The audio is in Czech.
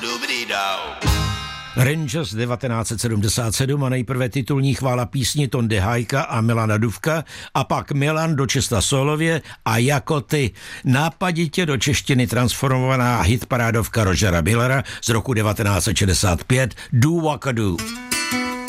Rangers 1977 a nejprve titulní chvála písni Tondy Hajka a Milana Dufka a pak Milan dočista solově a Jako ty. Nápaditě do češtiny transformovaná hitparádovka Rogera Millera z roku 1965 Do Waka Do.